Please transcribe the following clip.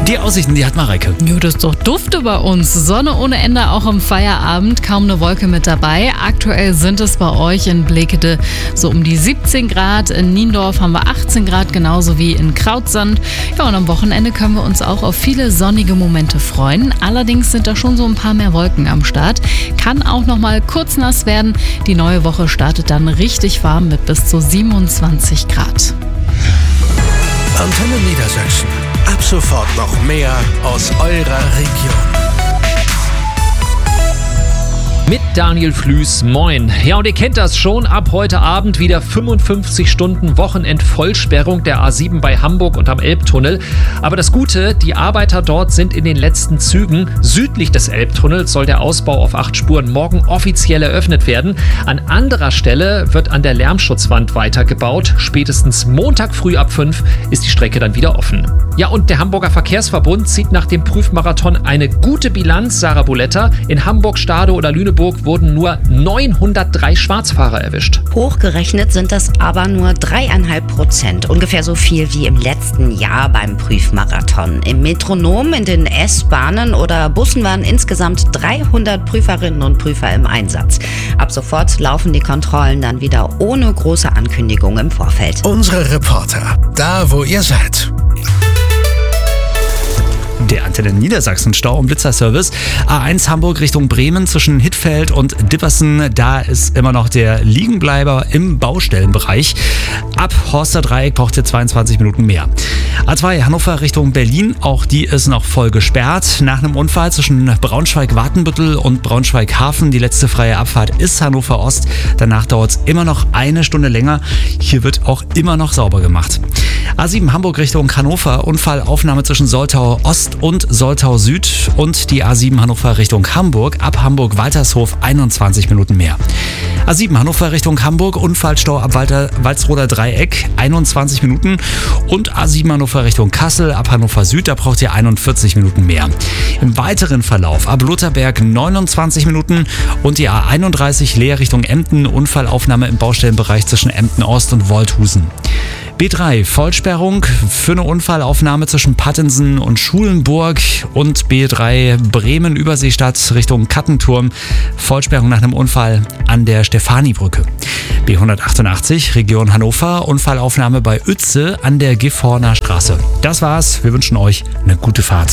Die Aussichten, die hat Mareike. Jo, das ist doch dufte bei uns. Sonne ohne Ende auch im Feierabend. Kaum eine Wolke mit dabei. Aktuell sind es bei euch in Blekede so um die 17 Grad. In Niendorf haben wir 18 Grad, genauso wie in Krautsand. Ja, und am Wochenende können wir uns auch auf viele sonnige Momente freuen. Allerdings sind da schon so ein paar mehr Wolken am Start. Kann auch noch mal kurz nass werden. Die neue Woche startet dann richtig warm mit bis zu 27 Grad. Antenne Niedersachsen. Ab sofort noch mehr aus eurer Region. Mit Daniel Flüß, moin. Ja, und ihr kennt das schon, ab heute Abend wieder 55 Stunden Wochenendvollsperrung der A7 bei Hamburg und am Elbtunnel. Aber das Gute, die Arbeiter dort sind in den letzten Zügen. Südlich des Elbtunnels soll der Ausbau auf 8 Spuren morgen offiziell eröffnet werden. An anderer Stelle wird an der Lärmschutzwand weitergebaut. Spätestens Montag früh ab 5 ist die Strecke dann wieder offen. Ja, und der Hamburger Verkehrsverbund zieht nach dem Prüfmarathon eine gute Bilanz. Sarah Buletta, in Hamburg, Stade oder Lüneburg wurden nur 903 Schwarzfahrer erwischt. Hochgerechnet sind das aber nur 3,5%. Ungefähr so viel wie im letzten Jahr beim Prüfmarathon. Im Metronom, in den S-Bahnen oder Bussen waren insgesamt 300 Prüferinnen und Prüfer im Einsatz. Ab sofort laufen die Kontrollen dann wieder ohne große Ankündigung im Vorfeld. Unsere Reporter, da wo ihr seid. Der Antenne Niedersachsen Stau- und Blitzerservice. A1 Hamburg Richtung Bremen zwischen Hittfeld und Dippersen. Da ist immer noch der Liegenbleiber im Baustellenbereich. Ab Horster Dreieck braucht ihr 22 Minuten mehr. A2 Hannover Richtung Berlin. Auch die ist noch voll gesperrt. Nach einem Unfall zwischen Braunschweig-Watenbüttel und Braunschweig-Hafen. Die letzte freie Abfahrt ist Hannover Ost. Danach dauert es immer noch eine Stunde länger. Hier wird auch immer noch sauber gemacht. A7 Hamburg Richtung Hannover. Unfallaufnahme zwischen Soltau Ost und Soltau Süd und die A7 Hannover Richtung Hamburg. Ab Hamburg-Waltershof 21 Minuten mehr. A7 Hannover Richtung Hamburg. Unfallstau ab Walsroder Dreieck 21 Minuten. Und A7 Hannover Richtung Kassel. Ab Hannover Süd, da braucht ihr 41 Minuten mehr. Im weiteren Verlauf ab Lutherberg 29 Minuten und die A31 Leer Richtung Emden. Unfallaufnahme im Baustellenbereich zwischen Emden Ost und Wolthusen. B3 Vollsperrung für eine Unfallaufnahme zwischen Pattensen und Schulenburg und B3 Bremen Überseestadt Richtung Kattenturm. Vollsperrung nach einem Unfall an der Stefanibrücke. B188 Region Hannover. Unfallaufnahme bei Uetze an der Gifhorner Straße. Das war's. Wir wünschen euch eine gute Fahrt.